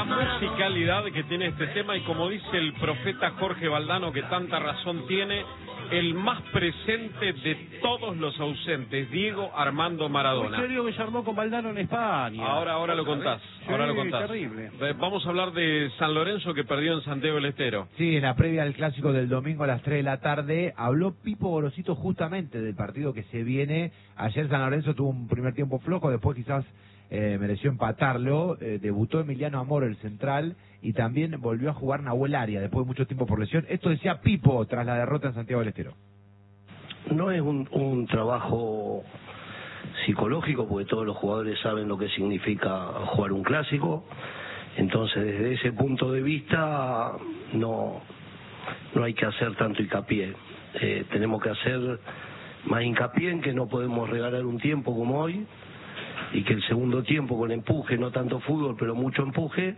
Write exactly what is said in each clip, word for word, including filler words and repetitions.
musicalidad que tiene este tema y como dice el profeta Jorge Valdano, que tanta razón tiene, el más presente de todos los ausentes, Diego Armando Maradona. Muy serio que se armó con Valdano en España. Ahora, ahora lo contás, Sí, ahora lo contás. terrible. Vamos a hablar de San Lorenzo que perdió en Santiago del Estero. Sí, en la previa del clásico del domingo a las tres de la tarde habló Pipo Gorosito justamente del partido que se viene. Ayer San Lorenzo tuvo un primer tiempo flojo, después quizás eh, mereció empatarlo. Eh, debutó Emiliano Amor, el central, y también volvió a jugar Nahuel Arias después de mucho tiempo por lesión. Esto decía Pipo tras la derrota en Santiago del Estero. No es un, un trabajo psicológico, porque todos los jugadores saben lo que significa jugar un clásico. Entonces, desde ese punto de vista, no, no hay que hacer tanto hincapié. Eh, tenemos que hacer más hincapié en que no podemos regalar un tiempo como hoy, y que el segundo tiempo con empuje, no tanto fútbol, pero mucho empuje,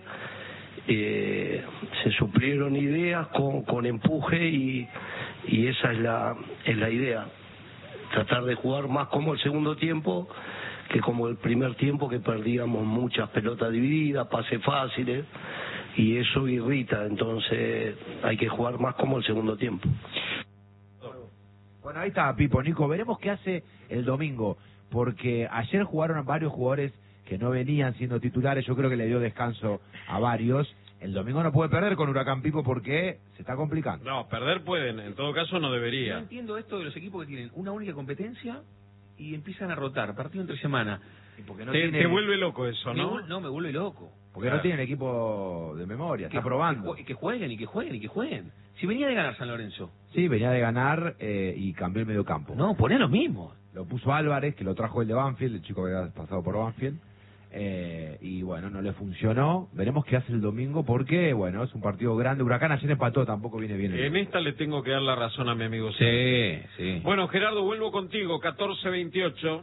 eh, se suplieron ideas con, con empuje y, y esa es la, es la idea. Tratar de jugar más como el segundo tiempo que como el primer tiempo, que perdíamos muchas pelotas divididas, pases fáciles, y eso irrita. Entonces hay que jugar más como el segundo tiempo. Bueno, ahí está Pipo. Nico, veremos qué hace el domingo, porque ayer jugaron varios jugadores que no venían siendo titulares. Yo creo que le dio descanso a varios. El domingo no puede perder con Huracán, Pipo, porque se está complicando. No, perder pueden, en todo caso no debería. No entiendo esto de los equipos que tienen una única competencia y empiezan a rotar partido entre semana. Porque no te, tiene... te vuelve loco eso, ¿no? Me, no, me vuelve loco. Porque claro, no tienen equipo de memoria, que, está probando. Que, que jueguen y que jueguen y que jueguen. Si venía de ganar San Lorenzo. Sí, venía de ganar eh, y cambió el medio campo. No, poné lo mismo. Lo puso Álvarez, que lo trajo el de Banfield, el chico que había pasado por Banfield. Eh, y bueno, no le funcionó. Veremos qué hace el domingo, porque bueno, es un partido grande. Huracán ayer empató, tampoco viene bien. En esta le tengo que dar la razón a mi amigo. Sí, sí. Bueno, Gerardo, vuelvo contigo, catorce veintiocho.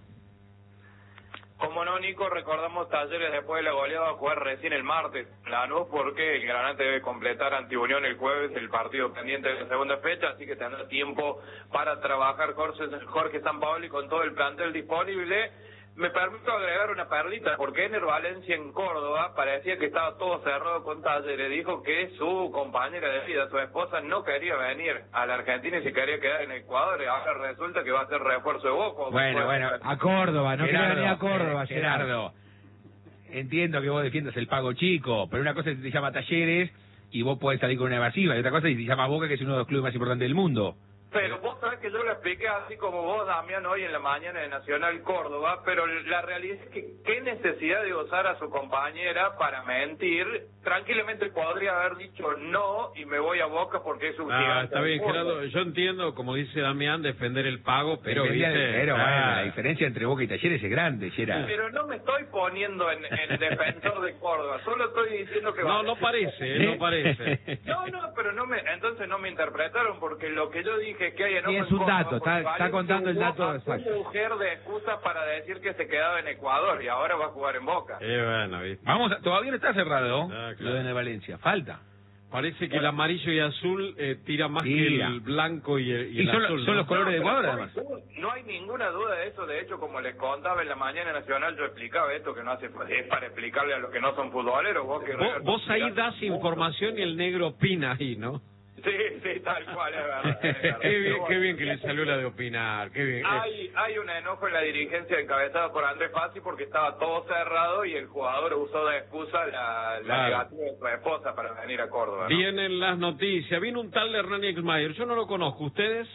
Como no, Nico, recordamos Talleres después de la goleada a jugar recién el martes Lanús, porque el Granate debe completar ante Unión el jueves el partido pendiente de la segunda fecha, así que tendrá tiempo para trabajar Jorge, Jorge Sampaoli con todo el plantel disponible. Me permito agregar una perlita, porque Ener Valencia en Córdoba parecía que estaba todo cerrado con Talleres. Dijo que su compañera de vida, su esposa, no quería venir a la Argentina y se quería quedar en Ecuador, y ahora resulta que va a ser refuerzo de Boca. Bueno, bueno. A Córdoba, no quiere venir a Córdoba, Gerardo. Gerardo. Entiendo que vos defiendas el pago chico, pero una cosa es que se llama Talleres y vos podés salir con una evasiva, y otra cosa es que se llama Boca, que es uno de los clubes más importantes del mundo. Pero vos sabés que yo lo expliqué así como vos, Damián, hoy en la mañana de Nacional Córdoba, pero la realidad es que qué necesidad de gozar a su compañera para mentir. Tranquilamente podría haber dicho no y me voy a Boca porque es un Ah, gigante. está bien, Gerardo. Yo entiendo, como dice Damián, defender el pago, pero, Pero, ¿viste? pero ah, bueno, la diferencia entre Boca y Talleres es grande, Gerardo. Pero no me estoy poniendo en, en defensor de Córdoba, solo estoy diciendo que... No, va... no parece, eh, no parece. No, no, pero no me, entonces no me interpretaron, porque lo que yo dije es que hay enojo Sí, en es un Córdoba, dato, está, porque está Valencia contando el jugó dato a exacto. su mujer de excusas para decir que se quedaba en Ecuador y ahora va a jugar en Boca. Eh, bueno, ¿viste? Vamos, a, todavía no está cerrado Ah, claro. lo de Ener Valencia, falta. Parece que el amarillo y azul eh, tira más Tira. que el blanco y el, y Y el son, azul. son ¿no? los colores de No, pero Ecuador, no además. hay- No hay ninguna duda de eso. De hecho, como les contaba en la mañana nacional, yo explicaba esto, que no hace es para explicarle a los que no son futboleros. Vos, que Vos, vos ahí das información y el negro opina ahí, ¿no? Sí, sí, tal cual, es verdad. Es verdad. Qué bien, Pero qué bien bueno, que le salió la de opinar, qué bien. Hay, hay un enojo en la dirigencia encabezada por Andrés Fassi porque estaba todo cerrado y el jugador usó de excusa la, la Claro. negativa de su esposa para venir a Córdoba, ¿no? Vienen las noticias. Viene un tal Hernán Exmayer. Yo no lo conozco. ¿Ustedes?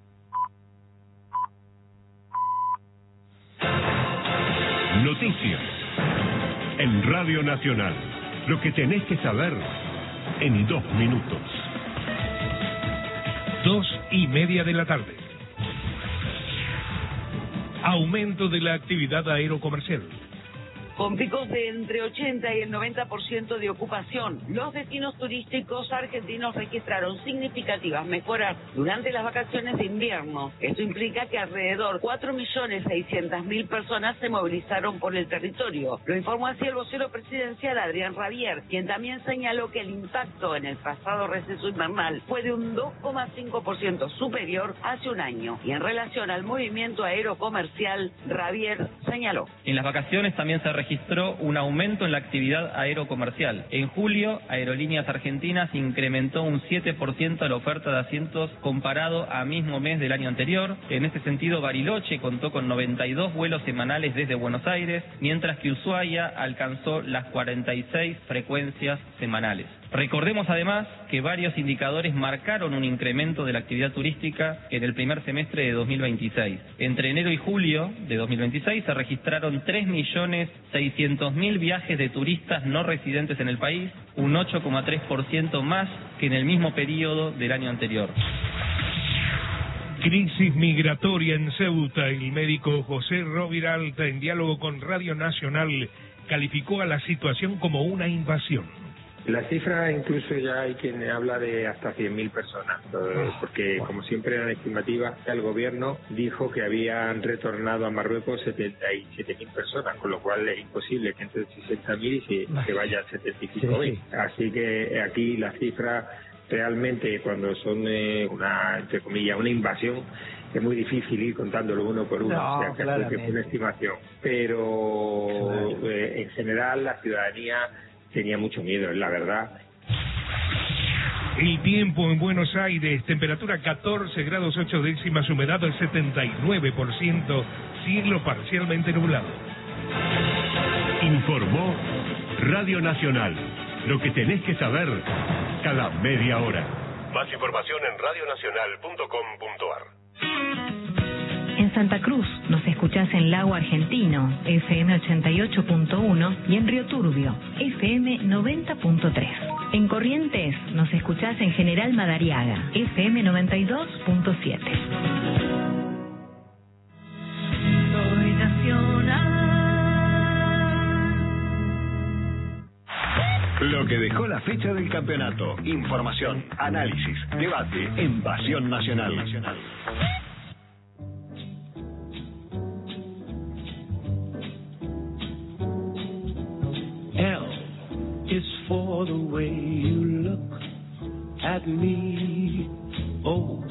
Noticias en Radio Nacional. Lo que tenés que saber en dos minutos. Dos y media de la tarde. Aumento de la actividad aerocomercial. Con picos de entre ochenta y el noventa por ciento de ocupación, los destinos turísticos argentinos registraron significativas mejoras durante las vacaciones de invierno. Esto implica que alrededor de cuatro millones seiscientas mil personas se movilizaron por el territorio. Lo informó así el vocero presidencial Adrián Rabier, quien también señaló que el impacto en el pasado receso invernal fue de un dos coma cinco por ciento superior hace un año. Y en relación al movimiento aerocomercial, Rabier señaló. En las vacaciones también se registró un aumento en la actividad aerocomercial. En julio, Aerolíneas Argentinas incrementó un siete por ciento la oferta de asientos comparado a mismo mes del año anterior. En este sentido, Bariloche contó con noventa y dos vuelos semanales desde Buenos Aires, mientras que Ushuaia alcanzó las cuarenta y seis frecuencias semanales. Recordemos además que varios indicadores marcaron un incremento de la actividad turística en el primer semestre de dos mil veintiséis. Entre enero y julio de dos mil veintiséis se registraron tres millones seiscientos mil viajes de turistas no residentes en el país, un ocho coma tres por ciento más que en el mismo periodo del año anterior. Crisis migratoria en Ceuta. El médico José Roviralta, en diálogo con Radio Nacional, calificó a la situación como una invasión. La cifra, incluso ya hay quien habla de hasta cien mil personas, porque como siempre eran estimativas, el gobierno dijo que habían retornado a Marruecos setenta y siete mil personas, con lo cual es imposible que entre sesenta mil y se, se vaya a setenta y cinco mil. Sí, sí. Así que aquí la cifra realmente, cuando son eh, una, entre comillas, una invasión, es muy difícil ir contándolo uno por uno, no, o sea, que es una estimación. Pero claro. eh, en general la ciudadanía tenía mucho miedo, es la verdad. El tiempo en Buenos Aires, temperatura catorce grados ocho décimas, humedad del setenta y nueve por ciento, cielo parcialmente nublado. Informó Radio Nacional, lo que tenés que saber cada media hora. Más información en radio nacional punto com punto a r. En Santa Cruz nos escuchás en Lago Argentino, F M ochenta y ocho punto uno, y en Río Turbio, F M noventa punto tres. En Corrientes nos escuchás en General Madariaga, F M noventa y dos punto siete. Soy nacional. Lo que dejó la fecha del campeonato. Información, análisis, debate en Pasión Nacional. L is for the way you look at me. O